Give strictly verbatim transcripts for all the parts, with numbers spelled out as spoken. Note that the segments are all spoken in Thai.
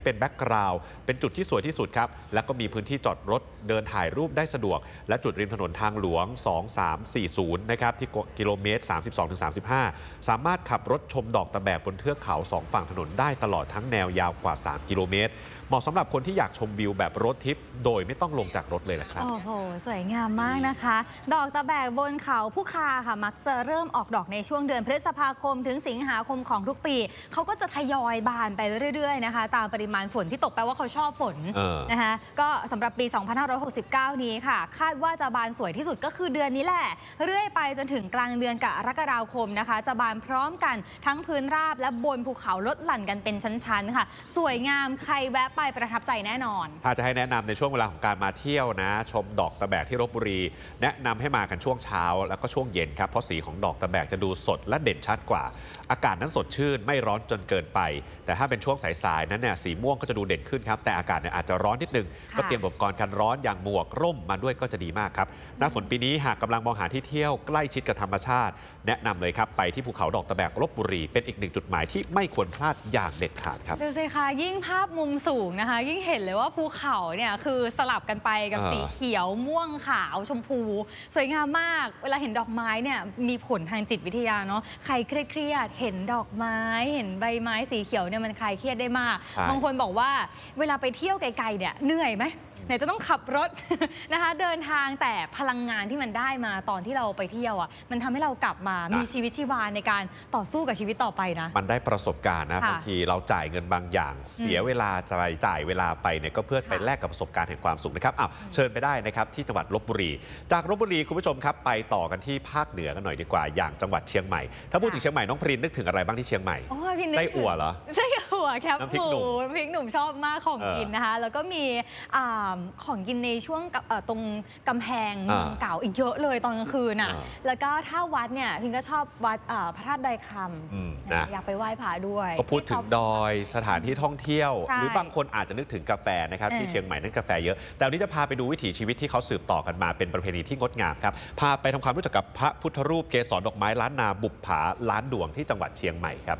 เป็นแบ็กกราวด์เป็นจุดที่สวยที่สุดครับและก็มีพื้นที่จอดรถเดินถ่ายรูปได้สะดวกและจุดริมถนนทางหลวงสองสามสี่ศูนย์นะครับที่กิโลเมตร สามสิบสองถึงสามสิบห้า สามารถขับรถชมดอกตะแบกบนเทือกเขาสองฝั่งถนนได้ตลอดทั้งแนวยาวกว่าสามกิโลเมตรเหมาะสำหรับคนที่อยากชมวิวแบบรถทิปโดยไม่ต้องลงจากรถเลยแหละครับโอ้โหสวยงามมากนะคะดอกตะแบกบนเขาผู้คาค่ะมักจะเริ่มออกดอกในช่วงเดือนพฤษภาคมถึงสิงหาคมของทุกปีเขาก็จะทยอยบานไปเรื่อยๆนะคะตามปริมาณฝนที่ตกแปลว่าเขาชอบฝนนะคะก็สำหรับปี สองพันห้าร้อยหกสิบเก้า นี้ค่ะคาดว่าจะบานสวยที่สุดก็คือเดือนนี้แหละเรื่อยไปจนถึงกลางเดือนกรกฎาคมนะคะจะบานพร้อมกันทั้งพื้นราบและบนภูเขาลดหลั่นกันเป็นชั้นๆค่ะสวยงามใครแวะไปประทับใจแน่นอนถ้าจะให้แนะนำในช่วงเวลาของการมาเที่ยวนะชมดอกตะแบกที่ลพบุรีแนะนำให้มากันช่วงเช้าแล้วก็ช่วงเย็นครับเพราะสีของดอกตะแบกจะดูสดและเด่นชัดกว่าอากาศนั้นสดชื่นไม่ร้อนจนเกินไปแต่ถ้าเป็นช่วงสายๆนั้นเนี่ยสีม่วงก็จะดูเด่นขึ้นครับแต่อากาศเนี่ยอาจจะร้อนนิดนึงก็เตรียมอุปกรณ์กันร้อนอย่างหมวกร่มมาด้วยก็จะดีมากครับหน้าฝนปีนี้หากกำลังมองหาที่เที่ยวใกล้ชิดกับธรรมชาติแนะนำเลยครับไปที่ภูเขาดอกตะแบกลพบุรีเป็นอีกหนึ่งจุดหมายที่ไม่ควรพลาดอย่างเด็ดขาดครับดูสิคะยิ่งภาพมุมสูงนะคะยิ่งเห็นเลยว่าภูเขาเนี่ยคือสลับกันไปกับสีเขียวม่วงขาวชมพูสวยงามมากเวลาเห็นดอกไม้เนี่ยมีผลทางจิตวิทยาเนาะใครเครียดเห็นดอกไม้เห็นใบไม้สีเขียวเนี่ยมันคลายเครียดได้มากบางคนบอกว่าเวลาไปเที่ยวไกลๆเนี่ยเหนื่อยไหมไหนจะต้องขับรถนะคะเดินทางแต่พลังงานที่มันได้มาตอนที่เราไปเที่ยวอ่ะมันทำให้เรากลับมามีชีวิตชีวาในการต่อสู้กับชีวิตต่อไปนะมันได้ประสบการณ์นะบางทีเราจ่ายเงินบางอย่างเสียเวลาจ่ายจ่ายเวลาไปเนี่ยก็เพื่อไปแลกกับประสบการณ์แห่งความสุขนะครับอ้าวเชิญไปได้นะครับที่จังหวัดลพบุรีจากลพบุรีคุณผู้ชมครับไปต่อกันที่ภาคเหนือกันหน่อยดีกว่าอย่างจังหวัดเชียงใหม่ถ้าพูดถึงเชียงใหม่น้องพรินนึกถึงอะไรบ้างที่เชียงใหม่ไส้อั่วเหรอไส้อั่วแคบหมูพริกหนุ่มชอบมากของกินนะคะแล้วก็มีของกินในช่วงตรงกำแพงเมืองเก่าอีกเยอะเลยตอนกลางคืนน่ะแล้วก็ถ้าวัดเนี่ยพิงก็ชอบวัดพระธาตุดอยคำอยากไปไหว้พระด้วยก็พูดถึงดอยสถานที่ท่องเที่ยวหรือบางคนอาจจะนึกถึงกาแฟนะครับที่เชียงใหม่นั้นกาแฟเยอะแต่วันนี้จะพาไปดูวิถีชีวิตที่เขาสืบต่อกันมาเป็นประเพณีที่งดงามครับพาไปทำความรู้จักกับพระพุทธรูปเกศรดอกไม้ล้านนาบุปผาล้านดวงที่จังหวัดเชียงใหม่ครับ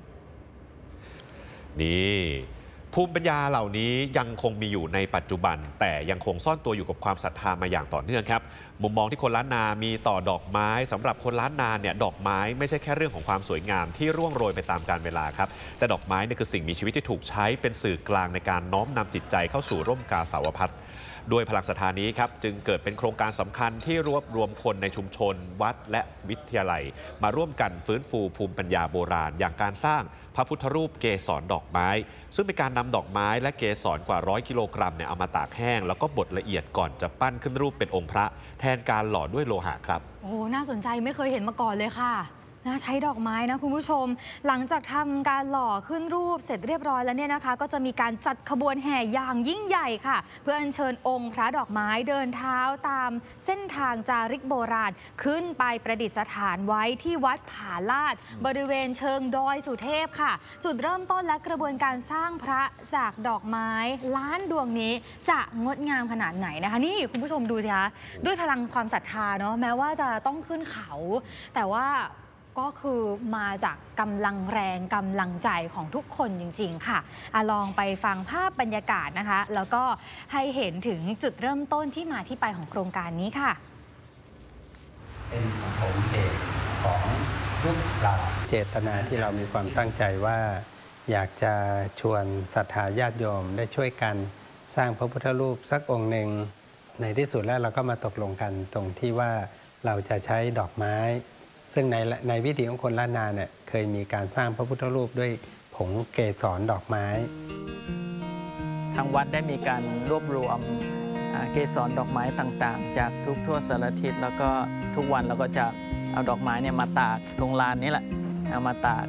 นี่ภูมิปัญญาเหล่านี้ยังคงมีอยู่ในปัจจุบันแต่ยังคงซ่อนตัวอยู่กับความศรัทธามาอย่างต่อเนื่องครับมุมมองที่คนล้านนามีต่อดอกไม้สำหรับคนล้านนาเนี่ยดอกไม้ไม่ใช่แค่เรื่องของความสวยงามที่ร่วงโรยไปตามกาลเวลาครับแต่ดอกไม้เนี่ยคือสิ่งมีชีวิตที่ถูกใช้เป็นสื่อกลางในการน้อมนำจิตใจเข้าสู่ร่มกาสาวพัสด้วยพลังศรัทธานี้ครับจึงเกิดเป็นโครงการสำคัญที่รวบรวมคนในชุมชนวัดและวิทยาลัยมาร่วมกันฟื้นฟูภูมิปัญญาโบราณอย่างการสร้างพระพุทธรูปเกศรดอกไม้ซึ่งเป็นการนำดอกไม้และเกศรกว่าร้อยกิโลกรัมเนี่ยเอามาตากแห้งแล้วก็บดละเอียดก่อนจะปั้นขึ้นรูปเป็นองค์พระแทนการหล่อด้วยโลหะครับโอ้น่าสนใจไม่เคยเห็นมาก่อนเลยค่ะใช้ดอกไม้นะคุณผู้ชมหลังจากทำการหล่อขึ้นรูปเสร็จเรียบร้อยแล้วเนี่ยนะคะก็จะมีการจัดขบวนแห่อย่างยิ่งใหญ่ค่ะเพื่ออัญเชิญองค์พระดอกไม้เดินเท้าตามเส้นทางจาริกโบราณขึ้นไปประดิษฐานไว้ที่วัดผาลาดบริเวณเชิงดอยสุเทพค่ะจุดเริ่มต้นและกระบวนการสร้างพระจากดอกไม้ล้านดวงนี้จะงดงามขนาดไหนนะคะนี่คุณผู้ชมดูสิคะด้วยพลังความศรัทธาเนาะแม้ว่าจะต้องขึ้นเขาแต่ว่าก็คือมาจากกำลังแรงกำลังใจของทุกคนจริงๆค่ะอะลองไปฟังภาพบรรยากาศนะคะแล้วก็ให้เห็นถึงจุดเริ่มต้นที่มาที่ไปของโครงการนี้ค่ะเป็นผมเอกของทุกเราเจตนาที่เรามีความตั้งใจว่าอยากจะชวนศรัทธาญาติโยมได้ช่วยกันสร้างพระพุทธรูปสักองค์หนึ่งในที่สุดแล้วเราก็มาตกลงกันตรงที่ว่าเราจะใช้ดอกไม้ซึ่งในในวิถีของคนล้านนาเนี่ยเคยมีการสร้างพระพุทธรูปด้วยผงเกสรดอกไม้ทางวัดได้มีการรวบรวมเกสรดอกไม้ต่างๆจากทุกทั่วสารทิศแล้วก็ทุกวันเราก็จะเอาดอกไม้เนี่ยมาตากตรงลานนี้แหละเอามาตาก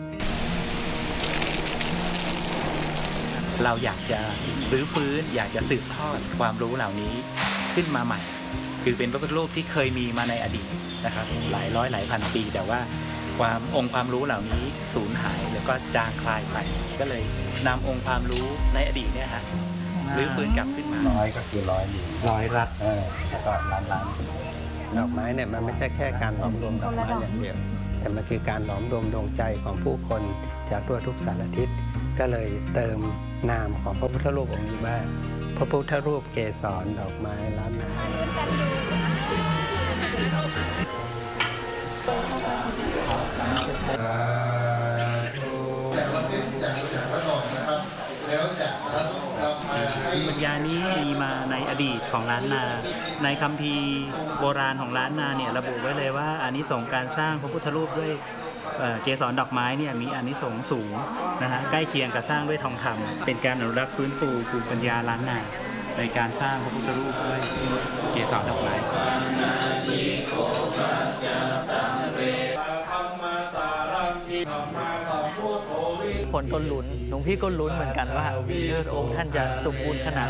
เราอยากจะรื้อฟื้นอยากจะสืบทอดความรู้เหล่านี้ขึ้นมาใหม่คือเป็นพระพุทธรูปที่เคยมีมาในอดีตนะครับหลายร้อยหลายพันปีแต่ว่าความองค์ความรู้เหล่านี้สูญหายแล้วก็จางคลายไปก็เลยนำองค์ความรู้ในอดีตเนี่ยฮะรื้อฟื้นกลับขึ้นมาร้อยก็คือร้อยอยู่ร้อยรัดเออแล้วก็ล้านล้านดอกไม้เนี่ยมันไม่ใช่แค่การหลอมรวมดอกไม้อย่างเดียวแต่มันคือการหลอมรวมดวงใจของผู้คนจากทั่วทุกสารทิศก็เลยเติมนามของพระพุทธรูปองค์นี้ว่าพระพุทธรูปเกสรดอกไม้ล้านนาภูมิปัญญานี้มีมาในอดีตของล้านนา ในคัมภีร์โบราณของล้านนาเนี่ยระบุไว้เลยว่าอานิสงส์การสร้างพระพุทธรูปด้วยเอ่อเกสรดอกไม้เนี่ยมีอานิสงส์สูงนะฮะใกล้เคียงกับสร้างด้วยทองคำเป็นการอนุรักษ์ฟื้นฟูภูมิปัญญาล้านนาในการสร้างพระพุทธรูปด้วยเกสรดอกไม้คนก็ลุ้นหลวงพี่ก็ลุ้นเหมือนกันว่าเออองค์ท่านจะสมบูรณ์ขนาด